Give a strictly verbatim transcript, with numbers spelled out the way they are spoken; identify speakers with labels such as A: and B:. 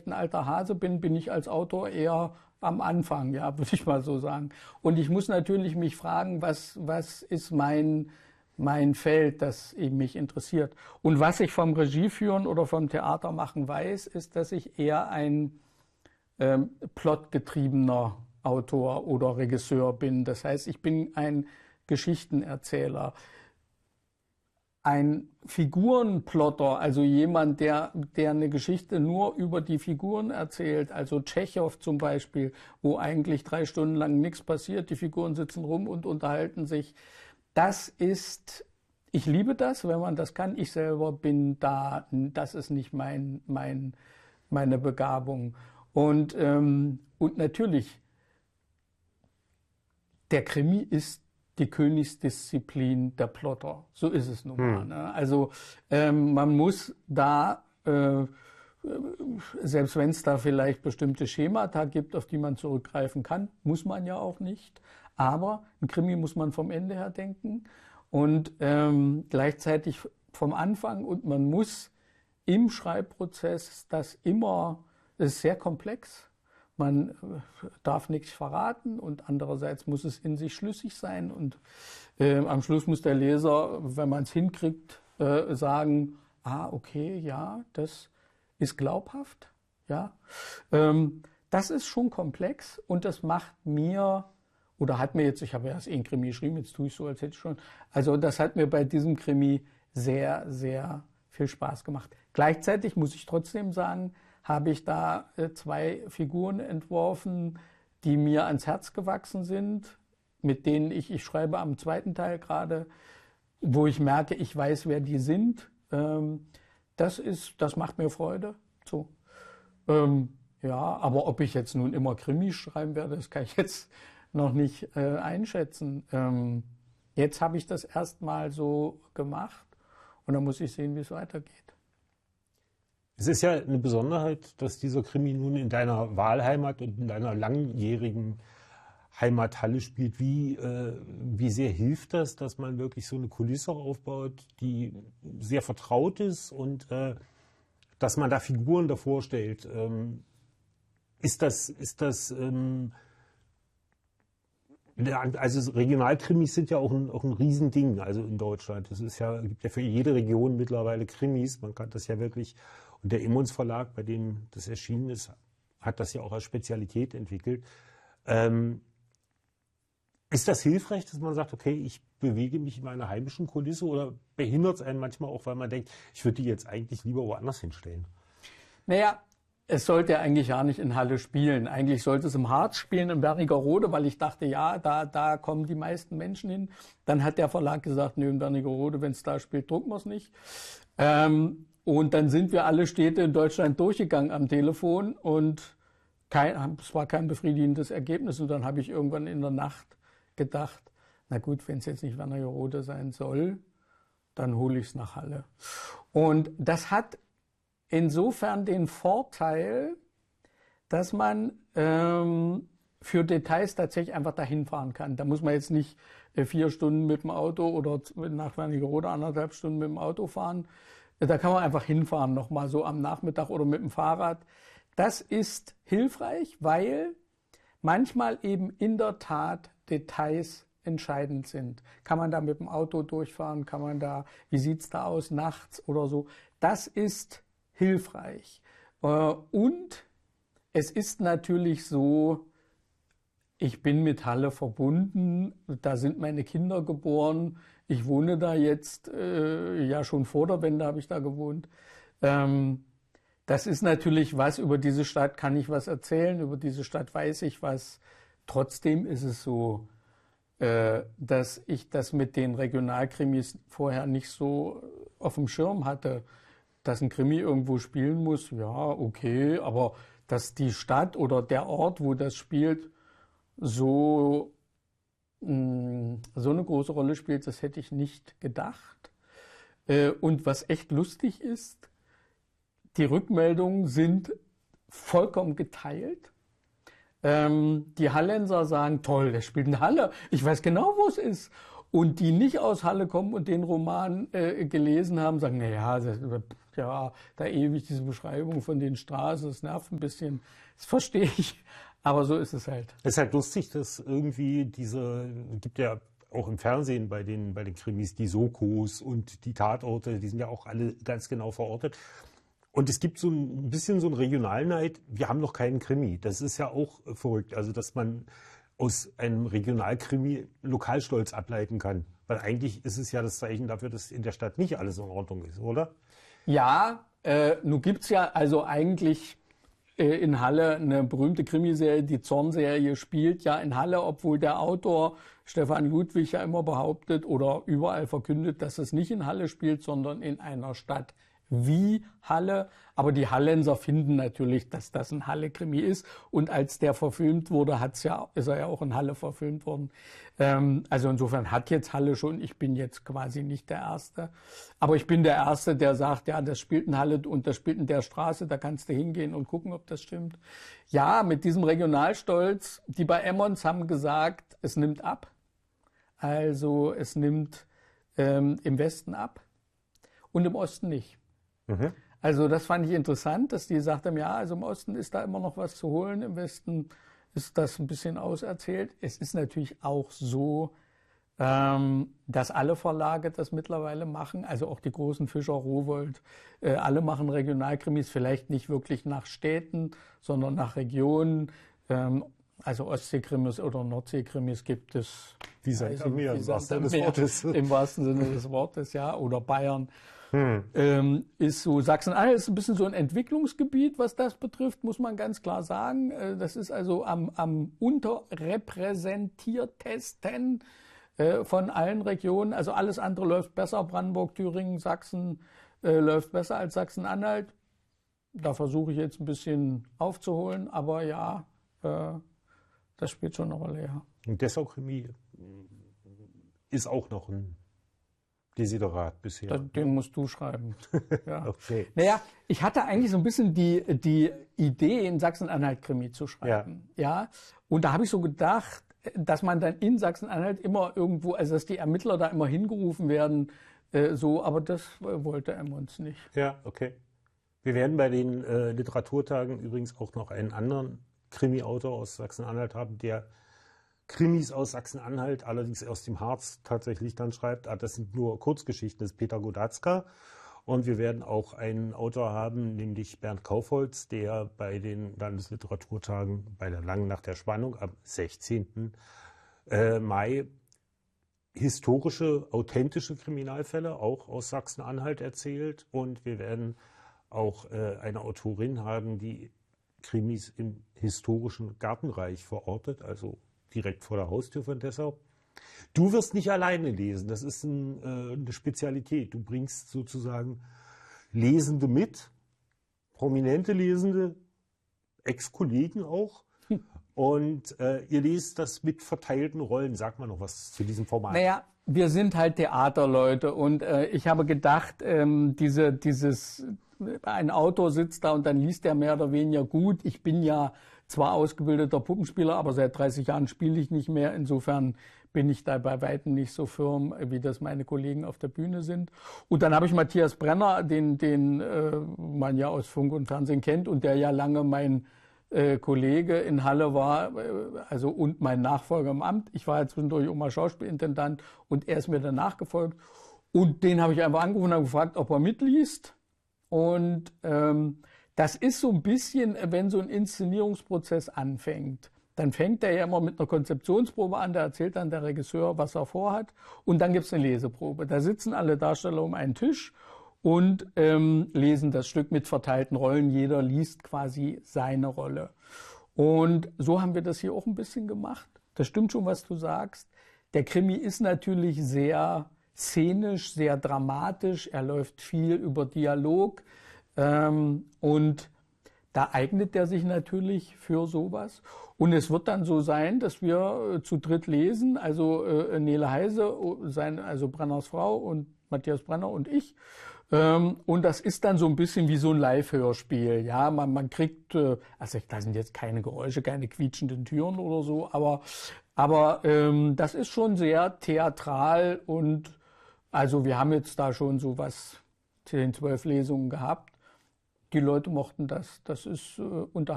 A: ein alter Hase bin, bin ich als Autor eher am Anfang, ja, würde ich mal so sagen. Und ich muss natürlich mich fragen, was, was ist mein, mein Feld, das eben mich interessiert. Und was ich vom Regieführen oder vom Theatermachen weiß, ist, dass ich eher ein ähm, plotgetriebener Autor oder Regisseur bin. Das heißt, ich bin ein Geschichtenerzähler, ein Figurenplotter, also jemand, der, der eine Geschichte nur über die Figuren erzählt, also Tschechow zum Beispiel, wo eigentlich drei Stunden lang nichts passiert, die Figuren sitzen rum und unterhalten sich. Das ist, ich liebe das, wenn man das kann. Ich selber bin da, das ist nicht mein, mein, meine Begabung. Und, ähm, und natürlich, der Krimi ist die Königsdisziplin der Plotter. So ist es nun mal. Hm. Ne? Also ähm, man muss da, äh, selbst wenn es da vielleicht bestimmte Schemata gibt, auf die man zurückgreifen kann, muss man ja auch nicht. Aber ein Krimi muss man vom Ende her denken und ähm, gleichzeitig vom Anfang. Und man muss im Schreibprozess das immer, das ist sehr komplex. Man darf nichts verraten und andererseits muss es in sich schlüssig sein und äh, am Schluss muss der Leser, wenn man es hinkriegt, äh, sagen, ah, okay, ja, das ist glaubhaft, ja. Ähm, das ist schon komplex und das macht mir, oder hat mir jetzt, ich habe ja erst einen Krimi geschrieben, jetzt tue ich so, als hätte ich schon, also das hat mir bei diesem Krimi sehr, sehr viel Spaß gemacht. Gleichzeitig muss ich trotzdem sagen, habe ich da zwei Figuren entworfen, die mir ans Herz gewachsen sind, mit denen ich, ich schreibe am zweiten Teil gerade, wo ich merke, ich weiß, wer die sind. Das ist, das macht mir Freude. So. Ja, aber ob ich jetzt nun immer Krimis schreiben werde, das kann ich jetzt noch nicht einschätzen. Jetzt habe ich das erstmal so gemacht und dann muss ich sehen, wie es weitergeht.
B: Es ist ja eine Besonderheit, dass dieser Krimi nun in deiner Wahlheimat und in deiner langjährigen Heimathalle spielt. Wie, äh, wie sehr hilft das, dass man wirklich so eine Kulisse aufbaut, die sehr vertraut ist und äh, dass man da Figuren davor stellt? Ähm, ist das, ist das ähm, also Regionalkrimis sind ja auch ein, auch ein Riesending, also in Deutschland. Es ist ja, gibt ja für jede Region mittlerweile Krimis. Man kann das ja wirklich. Und der Emmons Verlag, bei dem das erschienen ist, hat das ja auch als Spezialität entwickelt. Ähm, ist das hilfreich, dass man sagt, okay, ich bewege mich in meiner heimischen Kulisse, oder behindert es einen manchmal auch, weil man denkt, ich würde die jetzt eigentlich lieber woanders hinstellen?
A: Naja, es sollte ja eigentlich gar nicht in Halle spielen. Eigentlich sollte es im Harz spielen, in Wernigerode, weil ich dachte, ja, da, da kommen die meisten Menschen hin. Dann hat der Verlag gesagt, nö, in Wernigerode, wenn es da spielt, drucken wir es nicht. Ähm, Und dann sind wir alle Städte in Deutschland durchgegangen am Telefon und kein, es war kein befriedigendes Ergebnis. Und dann habe ich irgendwann in der Nacht gedacht, na gut, wenn es jetzt nicht Wernigerode sein soll, dann hole ich es nach Halle. Und das hat insofern den Vorteil, dass man ähm, für Details tatsächlich einfach dahin fahren kann. Da muss man jetzt nicht äh, vier Stunden mit dem Auto oder nach Wernigerode anderthalb Stunden mit dem Auto fahren. Da kann man einfach hinfahren, nochmal so am Nachmittag oder mit dem Fahrrad. Das ist hilfreich, weil manchmal eben in der Tat Details entscheidend sind. Kann man da mit dem Auto durchfahren? Kann man da, wie sieht's da aus, nachts oder so? Das ist hilfreich. Und es ist natürlich so, ich bin mit Halle verbunden, da sind meine Kinder geboren. Ich wohne da jetzt, äh, ja schon vor der Wende habe ich da gewohnt. Ähm, das ist natürlich was, über diese Stadt kann ich was erzählen, über diese Stadt weiß ich was. Trotzdem ist es so, äh, dass ich das mit den Regionalkrimis vorher nicht so auf dem Schirm hatte. Dass ein Krimi irgendwo spielen muss, ja, okay, aber dass die Stadt oder der Ort, wo das spielt, so, mh, so eine große Rolle spielt, das hätte ich nicht gedacht. Äh, und was echt lustig ist, die Rückmeldungen sind vollkommen geteilt. Ähm, die Hallenser sagen, toll, der spielt in Halle, ich weiß genau, wo es ist. Und die nicht aus Halle kommen und den Roman äh, gelesen haben, sagen, na ja, das, ja, da ewig diese Beschreibung von den Straßen, das nervt ein bisschen. Das verstehe ich. Aber so ist es halt.
B: Es ist halt lustig, dass irgendwie diese, gibt ja auch im Fernsehen bei den, bei den Krimis die Sokos und die Tatorte, die sind ja auch alle ganz genau verortet. Und es gibt so ein bisschen so einen Regionalneid, wir haben noch keinen Krimi. Das ist ja auch verrückt, also dass man aus einem Regionalkrimi Lokalstolz ableiten kann. Weil eigentlich ist es ja das Zeichen dafür, dass in der Stadt nicht alles in Ordnung ist, oder?
A: Ja, äh, nun gibt's ja also eigentlich in Halle eine berühmte Krimiserie, die Zorn-Serie, spielt ja in Halle, obwohl der Autor Stefan Ludwig ja immer behauptet oder überall verkündet, dass es nicht in Halle spielt, sondern in einer Stadt wie Halle. Aber die Hallenser finden natürlich, dass das ein Halle-Krimi ist. Und als der verfilmt wurde, hat's ja, ist er ja auch in Halle verfilmt worden. Ähm, also insofern hat jetzt Halle schon, ich bin jetzt quasi nicht der Erste. Aber ich bin der Erste, der sagt, ja, das spielt in Halle und das spielt in der Straße, da kannst du hingehen und gucken, ob das stimmt. Ja, mit diesem Regionalstolz, die bei Emmons haben gesagt, es nimmt ab. Also es nimmt ähm, im Westen ab und im Osten nicht. Mhm. Also das fand ich interessant, dass die gesagt haben, ja, also im Osten ist da immer noch was zu holen, im Westen ist das ein bisschen auserzählt. Es ist natürlich auch so, ähm, dass alle Verlage das mittlerweile machen, also auch die großen Fischer, Rowohlt, äh, alle machen Regionalkrimis, vielleicht nicht wirklich nach Städten, sondern nach Regionen. Ähm, also Ostseekrimis oder Nordseekrimis gibt es.
B: Wie Sand am Meer, im wahrsten Sinne des Wortes.
A: Im wahrsten Sinne des Wortes, ja, oder Bayern. Hm. Ähm, ist so, Sachsen-Anhalt ist ein bisschen so ein Entwicklungsgebiet, was das betrifft, muss man ganz klar sagen. Äh, das ist also am, am unterrepräsentiertesten äh, von allen Regionen. Also alles andere läuft besser. Brandenburg, Thüringen, Sachsen äh, läuft besser als Sachsen-Anhalt. Da versuche ich jetzt ein bisschen aufzuholen, aber ja, äh, das spielt schon eine Rolle, ja.
B: Und Dessau-Krimi ist auch noch ein Desiderat bisher.
A: Den musst du schreiben. Ja.
B: Okay.
A: Naja, ich hatte eigentlich so ein bisschen die, die Idee, in Sachsen-Anhalt-Krimi zu schreiben. Ja. Ja. Und da habe ich so gedacht, dass man dann in Sachsen-Anhalt immer irgendwo, also dass die Ermittler da immer hingerufen werden, äh, so, aber das wollte Emmons nicht.
B: Ja, okay. Wir werden bei den äh, Literaturtagen übrigens auch noch einen anderen Krimi-Autor aus Sachsen-Anhalt haben, der Krimis aus Sachsen-Anhalt, allerdings aus dem Harz tatsächlich dann schreibt. Ah, das sind nur Kurzgeschichten, das ist Peter Godatzka. Und wir werden auch einen Autor haben, nämlich Bernd Kaufholz, der bei den Landesliteraturtagen bei der Langen Nacht der Spannung am sechzehnten Mai historische, authentische Kriminalfälle auch aus Sachsen-Anhalt erzählt. Und wir werden auch äh, eine Autorin haben, die Krimis im historischen Gartenreich verortet, also direkt vor der Haustür von Dessau. Du wirst nicht alleine lesen, das ist ein, äh, eine Spezialität. Du bringst sozusagen Lesende mit, prominente Lesende, Ex-Kollegen auch. Hm. Und äh, ihr lest das mit verteilten Rollen. Sag mal noch was zu diesem Format.
A: Naja, wir sind halt Theaterleute und äh, ich habe gedacht, ähm, diese, dieses, ein Autor sitzt da und dann liest er mehr oder weniger gut. Ich bin ja zwar ausgebildeter Puppenspieler, aber seit dreißig Jahren spiele ich nicht mehr. Insofern bin ich da bei Weitem nicht so firm, wie das meine Kollegen auf der Bühne sind. Und dann habe ich Matthias Brenner, den, den äh, man ja aus Funk und Fernsehen kennt und der ja lange mein äh, Kollege in Halle war, äh, also und mein Nachfolger im Amt. Ich war ja zwischendurch auch mal Schauspielintendant und er ist mir dann nachgefolgt. Und den habe ich einfach angerufen und gefragt, ob er mitliest. Und ähm, das ist so ein bisschen, wenn so ein Inszenierungsprozess anfängt, dann fängt er ja immer mit einer Konzeptionsprobe an, da erzählt dann der Regisseur, was er vorhat und dann gibt's eine Leseprobe. Da sitzen alle Darsteller um einen Tisch und ähm, lesen das Stück mit verteilten Rollen. Jeder liest quasi seine Rolle. Und so haben wir das hier auch ein bisschen gemacht. Das stimmt schon, was du sagst. Der Krimi ist natürlich sehr szenisch, sehr dramatisch. Er läuft viel über Dialog. Ähm, und da eignet er sich natürlich für sowas. Und es wird dann so sein, dass wir äh, zu dritt lesen, also äh, Nele Heise, sein, also Brenners Frau und Matthias Brenner und ich. Ähm, und das ist dann so ein bisschen wie so ein Live-Hörspiel. Ja, man, man kriegt, äh, also da sind jetzt keine Geräusche, keine quietschenden Türen oder so, aber, aber ähm, das ist schon sehr theatral und also wir haben jetzt da schon so was, zehn, zwölf Lesungen gehabt. Die Leute mochten das. Das ist äh, unterhaltsam.